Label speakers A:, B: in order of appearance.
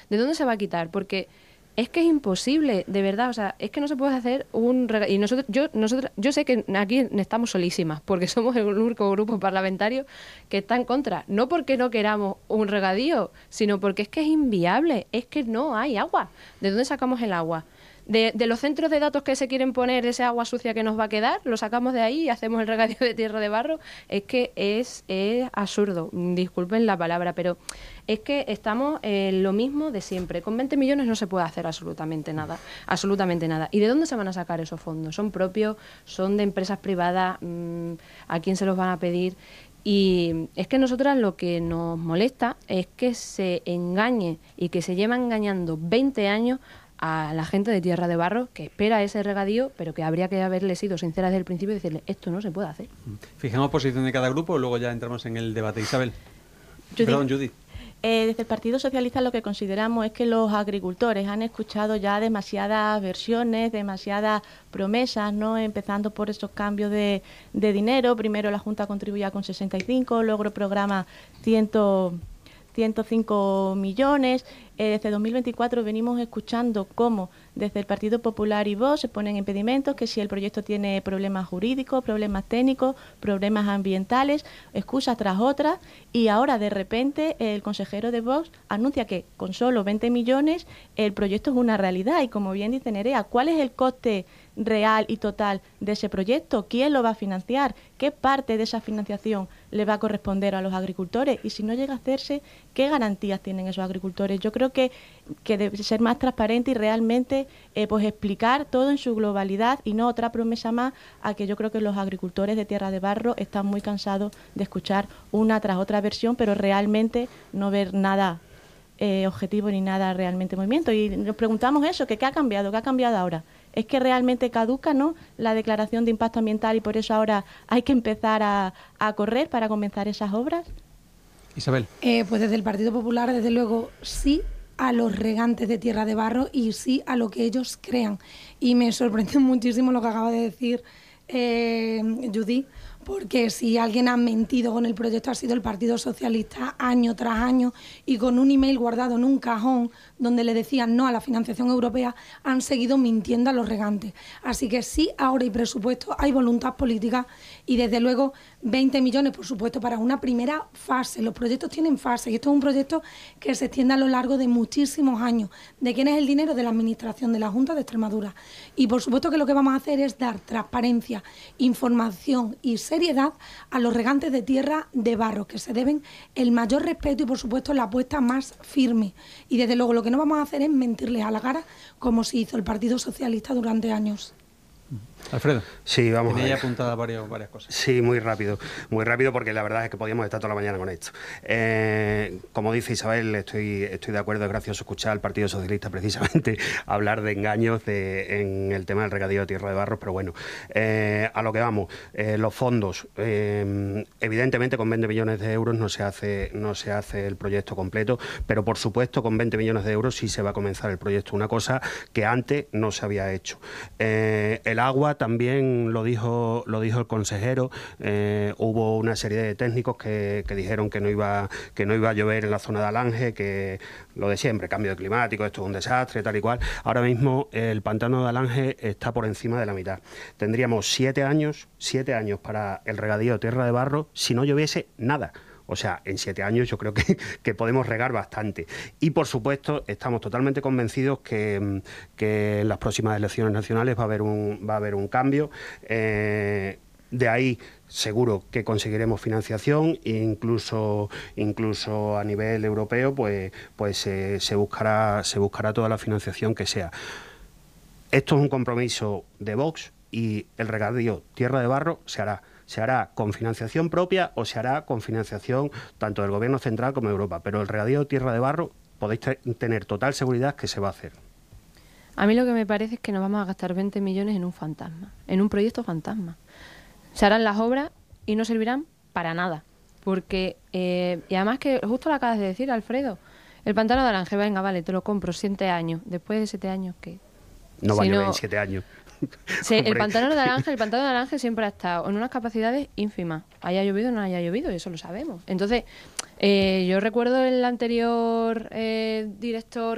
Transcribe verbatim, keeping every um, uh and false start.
A: ¿De dónde se va a quitar? Porque es que es imposible, de verdad, o sea, es que no se puede hacer un regadío. Y nosotros, yo, nosotros, yo sé que aquí estamos solísimas, porque somos el único grupo parlamentario que está en contra. No porque no queramos un regadío, sino porque es que es inviable, es que no hay agua. ¿De dónde sacamos el agua? De, de los centros de datos que se quieren poner, ese agua sucia que nos va a quedar, lo sacamos de ahí y hacemos el regadío de tierra de barro. Es que es, es absurdo, disculpen la palabra, pero es que estamos en lo mismo de siempre. Con veinte millones no se puede hacer absolutamente nada, absolutamente nada. ¿Y de dónde se van a sacar esos fondos? ¿Son propios? ¿Son de empresas privadas? ¿A quién se los van a pedir? Y es que nosotras lo que nos molesta es que se engañe y que se lleva engañando veinte años a la gente de Tierra de Barro que espera ese regadío, pero que habría que haberle sido sincera desde el principio y decirle, esto no se puede hacer.
B: Fijemos posición de cada grupo, luego ya entramos en el debate. Isabel.
C: Judith.
B: Perdón, Judith.
C: Eh, desde el Partido Socialista lo que consideramos es que los agricultores han escuchado ya demasiadas versiones, demasiadas promesas, ¿no? Empezando por esos cambios de, de dinero. Primero la Junta contribuía con sesenta y cinco, luego el programa ciento cinco millones. Eh, desde dos mil veinticuatro venimos escuchando cómo desde el Partido Popular y Vox se ponen impedimentos, que si el proyecto tiene problemas jurídicos, problemas técnicos, problemas ambientales, excusas tras otras, y ahora de repente el consejero de Vox anuncia que con solo veinte millones el proyecto es una realidad. Y como bien dice Nerea, ¿cuál es el coste real y total de ese proyecto? ¿Quién lo va a financiar? ¿Qué parte de esa financiación le va a corresponder a los agricultores? Y si no llega a hacerse, ¿qué garantías tienen esos agricultores? Yo creo que, que debe ser más transparente y realmente eh, pues explicar todo en su globalidad y no otra promesa más, a que yo creo que los agricultores de Tierra de Barro están muy cansados de escuchar una tras otra versión, pero realmente no ver nada eh, objetivo ni nada realmente movimiento. Y nos preguntamos eso, que qué ha cambiado, qué ha cambiado ahora. Es que realmente caduca, ¿no?, la declaración de impacto ambiental y por eso ahora hay que empezar a, a correr para comenzar esas obras.
B: Isabel.
D: Eh, pues desde el Partido Popular, desde luego, sí a los regantes de Tierra de Barro y sí a lo que ellos crean. Y me sorprende muchísimo lo que acaba de decir eh, Judith, porque si alguien ha mentido con el proyecto ha sido el Partido Socialista año tras año, y con un email guardado en un cajón donde le decían no a la financiación europea, han seguido mintiendo a los regantes. Así que sí, ahora hay presupuesto, hay voluntad política y desde luego veinte millones, por supuesto, para una primera fase. Los proyectos tienen fase y esto es un proyecto que se extiende a lo largo de muchísimos años. ¿De quién es el dinero? De la Administración, de la Junta de Extremadura. Y por supuesto que lo que vamos a hacer es dar transparencia, información y seriedad a los regantes de Tierra de Barro, que se deben el mayor respeto y por supuesto la apuesta más firme. Y desde luego lo que no vamos a hacer es mentirles a la cara como se hizo el Partido Socialista durante años.
B: Alfredo.
E: Sí, vamos
B: Tenía
E: a
B: ya
E: ver.
B: apuntadas varias, varias cosas.
E: Sí, muy rápido, muy rápido porque la verdad es que podíamos estar toda la mañana con esto. Eh, como dice Isabel, estoy, estoy de acuerdo, es gracioso escuchar al Partido Socialista precisamente hablar de engaños de, en el tema del regadío de Tierra de Barros, pero bueno, eh, a lo que vamos, eh, los fondos, eh, evidentemente con veinte millones de euros no se hace, no se hace el proyecto completo, pero por supuesto con veinte millones de euros sí se va a comenzar el proyecto, una cosa que antes no se había hecho. Eh, el agua también lo dijo, lo dijo el consejero, eh, hubo una serie de técnicos que, que dijeron que no iba, que no iba a llover en la zona de Alange, que lo de siempre, cambio climático, esto es un desastre, tal y cual. Ahora mismo el pantano de Alange está por encima de la mitad. Tendríamos siete años, siete años para el regadío de Tierra de Barro si no lloviese nada. O sea, en siete años yo creo que, que podemos regar bastante. Y, por supuesto, estamos totalmente convencidos que, que en las próximas elecciones nacionales va a haber un, va a haber un cambio. Eh, de ahí seguro que conseguiremos financiación e incluso, incluso a nivel europeo pues, pues eh, se buscará, se buscará toda la financiación que sea. Esto es un compromiso de Vox y el regadío Tierra de Barro se hará. Se hará con financiación propia o se hará con financiación tanto del Gobierno central como de Europa. Pero el regadío Tierra de Barro podéis tener total seguridad que se va a hacer.
A: A mí lo que me parece es que nos vamos a gastar veinte millones en un fantasma, en un proyecto fantasma. Se harán las obras y no servirán para nada. Porque, eh, y además que justo lo acabas de decir, Alfredo, el pantano de Alange, venga, vale, te lo compro, siete años. Después de siete años, ¿qué?
E: No va
A: si
E: a llover
A: no...
E: en siete años.
A: Sí, el pantano de Alange, el pantano de Alange siempre ha estado en unas capacidades ínfimas. Haya llovido o no haya llovido, y eso lo sabemos. Entonces, eh, yo recuerdo el anterior eh, director